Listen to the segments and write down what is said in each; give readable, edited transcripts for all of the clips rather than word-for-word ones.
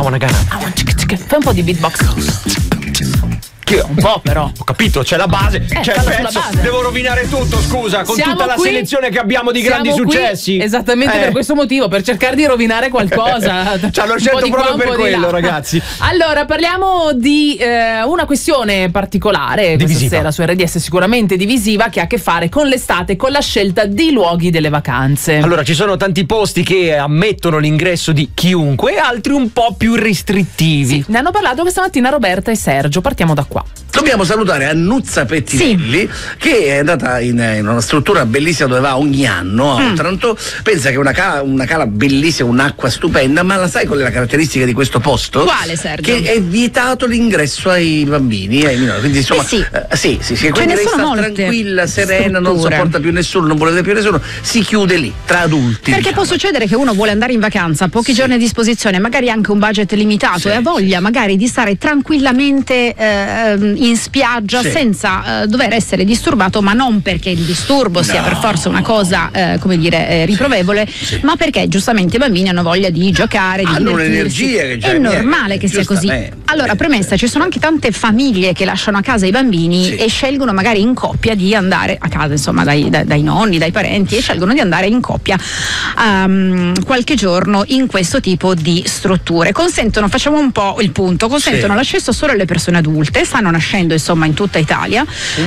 wanna gana. Fai un po' di beatbox. Un po' però. Ho capito, c'è la base, c'è il pezzo. Base. Devo rovinare tutto, scusa, con Siamo tutta la qui, selezione che abbiamo di grandi successi. Esattamente per questo motivo, per cercare di rovinare qualcosa. Ci hanno scelto proprio per quello, ragazzi. Allora, parliamo di una questione particolare questa sera su RDS, sicuramente divisiva, che ha a che fare con l'estate, con la scelta di luoghi delle vacanze. Allora, ci sono tanti posti che ammettono l'ingresso di chiunque e altri un po' più restrittivi. Sì, ne hanno parlato questa mattina Roberta e Sergio. Partiamo da qua. Dobbiamo salutare Annuzza Pettinelli, che è andata in una struttura bellissima dove va ogni anno a Otranto. Pensa che una cala bellissima, un'acqua stupenda, ma la sai qual è la caratteristica di questo posto? Quale, Sergio? Che è vietato l'ingresso ai bambini e ai minori. Quindi insomma, sì, quindi lei sta tranquilla, serena, non sopporta più nessuno, non vuole vedere più nessuno, si chiude lì tra adulti. Perché può succedere che uno vuole andare in vacanza, pochi giorni a disposizione, magari anche un budget limitato e ha voglia magari di stare tranquillamente in spiaggia senza dover essere disturbato, ma non perché il disturbo sia per forza una cosa riprovevole, ma perché giustamente i bambini hanno voglia di giocare, di divertirsi. È normale che sia così. Allora, premessa, ci sono anche tante famiglie che lasciano a casa i bambini e scelgono magari in coppia di andare a casa, insomma, dai nonni, dai parenti, e scelgono di andare in coppia qualche giorno in questo tipo di strutture. Consentono, facciamo un po' il punto, consentono l'accesso solo alle persone adulte, stanno nascendo insomma in tutta Italia.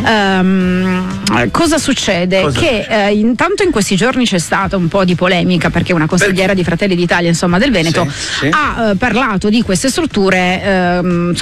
Cosa succede? Che intanto in questi giorni c'è stata un po' di polemica perché una consigliera di Fratelli d'Italia, insomma, del Veneto ha parlato di queste strutture